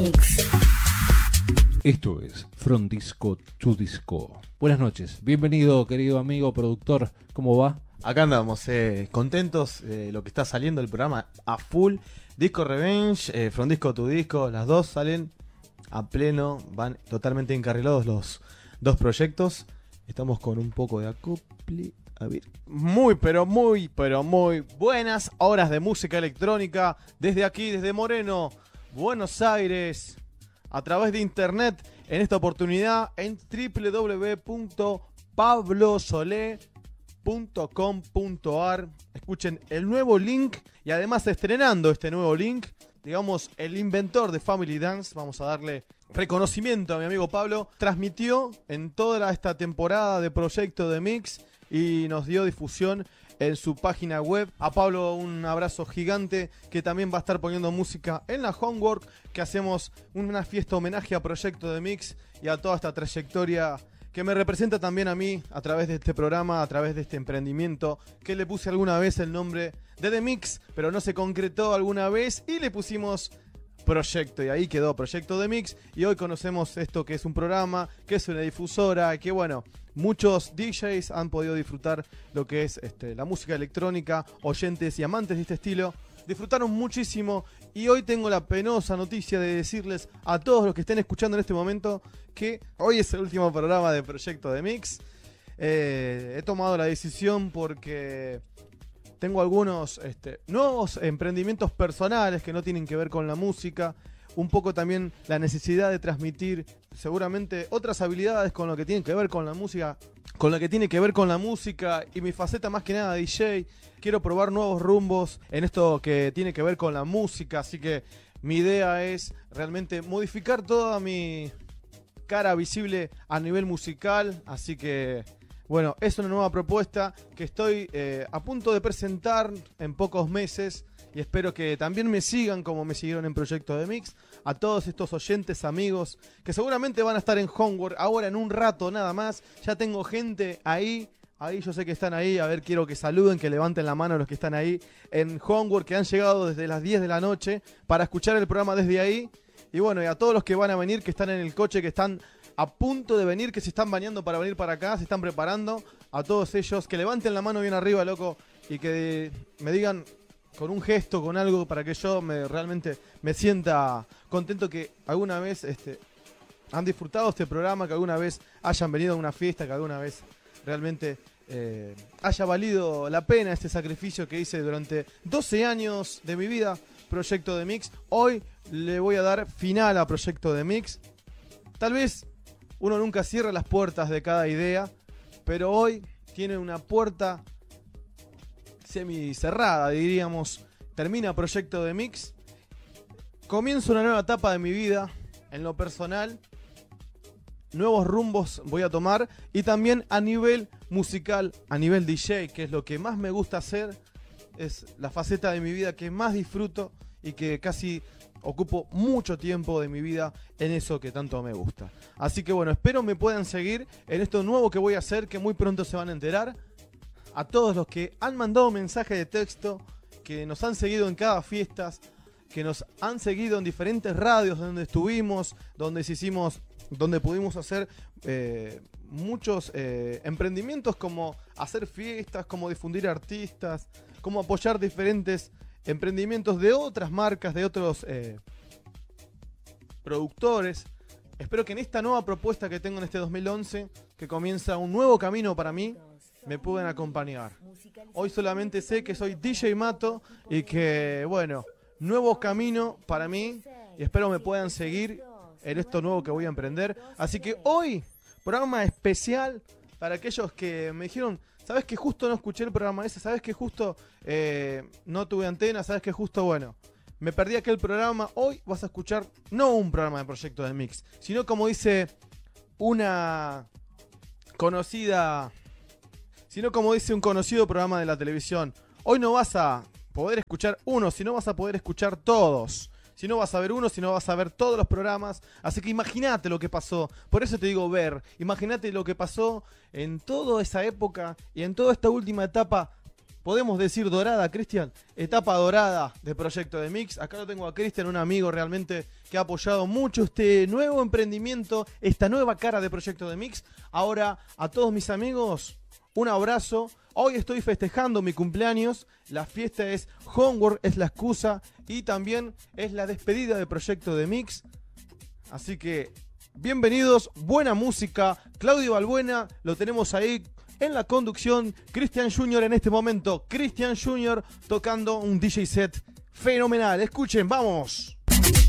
Mix. Esto es From Disco to Disco. Buenas noches, bienvenido querido amigo productor, ¿cómo va? Acá andamos, contentos de lo que está saliendo el programa a full. Disco Revenge, From Disco to Disco, las dos salen a pleno, van totalmente encarrilados los dos proyectos. Estamos con un poco de acople. A ver. Muy buenas horas de música electrónica desde aquí, desde Moreno, Buenos Aires, a través de internet, en esta oportunidad en www.pablosole.com.ar. Escuchen el nuevo link y además estrenando este nuevo link, digamos, el inventor de Family Dance, vamos a darle reconocimiento a mi amigo Pablo, transmitió en toda esta temporada de Proyecto de Mix y nos dio difusión en su página web. A Pablo un abrazo gigante, que también va a estar poniendo música en la Homework, que hacemos una fiesta homenaje a Proyecto de Mix y a toda esta trayectoria que me representa también a mí a través de este programa, a través de este emprendimiento, que le puse alguna vez el nombre de The Mix, pero no se concretó alguna vez y le pusimos Proyecto, y ahí quedó Proyecto de Mix. Y hoy conocemos esto, que es un programa, que es una difusora, que bueno, muchos DJs han podido disfrutar lo que es la música electrónica, oyentes y amantes de este estilo disfrutaron muchísimo. Y hoy tengo la penosa noticia de decirles a todos los que estén escuchando en este momento que hoy es el último programa de Proyecto de Mix. He tomado la decisión porque tengo algunos nuevos emprendimientos personales que no tienen que ver con la música. Un poco también la necesidad de transmitir seguramente otras habilidades con lo que tienen que ver con la música. Con lo que tiene que ver con la música y mi faceta más que nada DJ. Quiero probar nuevos rumbos en esto que tiene que ver con la música. Así que mi idea es realmente modificar toda mi cara visible a nivel musical. Así que bueno, es una nueva propuesta que estoy a punto de presentar en pocos meses. Y espero que también me sigan como me siguieron en Proyecto de Mix. A todos estos oyentes, amigos, que seguramente van a estar en Homework ahora en un rato nada más. Ya tengo gente ahí yo sé que están ahí. A ver, quiero que saluden, que levanten la mano los que están ahí en Homework, que han llegado desde las 10 de la noche para escuchar el programa desde ahí. Y bueno, y a todos los que van a venir, que están en el coche, que están a punto de venir, que se están bañando para venir para acá, se están preparando. A todos ellos, que levanten la mano bien arriba, loco, y que me digan con un gesto, con algo, para que yo realmente me sienta contento que alguna vez han disfrutado este programa, que alguna vez hayan venido a una fiesta, que alguna vez realmente haya valido la pena este sacrificio que hice durante 12 años de mi vida, Proyecto de Mix. Hoy le voy a dar final a Proyecto de Mix. Tal vez uno nunca cierra las puertas de cada idea, pero hoy tiene una puerta semi-cerrada, diríamos. Termina Proyecto de Mix. Comienzo una nueva etapa de mi vida, en lo personal. Nuevos rumbos voy a tomar. Y también a nivel musical, a nivel DJ, que es lo que más me gusta hacer. Es la faceta de mi vida que más disfruto y que casi ocupo mucho tiempo de mi vida en eso que tanto me gusta. Así que bueno, espero me puedan seguir en esto nuevo que voy a hacer, que muy pronto se van a enterar. A todos los que han mandado mensaje de texto, que nos han seguido en cada fiesta, que nos han seguido en diferentes radios donde estuvimos, donde pudimos hacer muchos emprendimientos, como hacer fiestas, como difundir artistas, como apoyar diferentes emprendimientos de otras marcas, de otros productores. Espero que en esta nueva propuesta que tengo en este 2011, que comienza un nuevo camino para mí, me pueden acompañar. Hoy solamente sé que soy DJ Mato y que, bueno, nuevo camino para mí, y espero me puedan seguir en esto nuevo que voy a emprender. Así que hoy, programa especial para aquellos que me dijeron, ¿sabes que justo no escuché el programa ese? ¿Sabes que justo no tuve antena? ¿Sabes que justo, bueno, me perdí aquel programa? Hoy vas a escuchar no un programa de Proyecto de Mix, sino, como dice una conocida... sino como dice un conocido programa de la televisión, hoy no vas a poder escuchar uno, sino vas a poder escuchar todos. Si no vas a ver uno, si no vas a ver todos los programas. Así que imagínate lo que pasó. Por eso te digo ver. Imagínate lo que pasó en toda esa época y en toda esta última etapa podemos decir dorada, Cristian, etapa dorada de Proyecto de Mix. Acá lo tengo a Cristian, un amigo realmente que ha apoyado mucho este nuevo emprendimiento, esta nueva cara de Proyecto de Mix. Ahora, a todos mis amigos, un abrazo. Hoy estoy festejando mi cumpleaños, la fiesta es Homework, es la excusa y también es la despedida de Proyecto de Mix. Así que, bienvenidos, buena música. Claudio Balbuena, lo tenemos ahí en la conducción. Cristian Junior en este momento. Cristian Junior tocando un DJ set fenomenal. Escuchen, vamos.